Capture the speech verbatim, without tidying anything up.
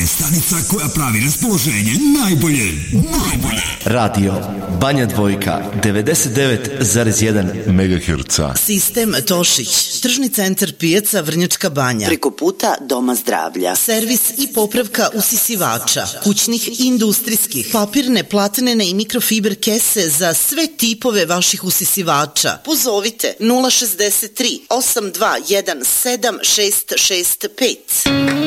Stanica koja pravi raspoloženje najbolje, najbolje. Radio Banja Dvojka, devedeset devet zarez jedan megaherca. Sistem Tošić, tržni centar pijaca Vrnjačka Banja. Preko puta Doma zdravlja. Servis i popravka usisivača, kućnih i industrijskih, papirne, platnene i mikrofiber kese za sve tipove vaših usisivača. Pozovite nula šezdeset tri osam dva jedan sedam šest šest pet.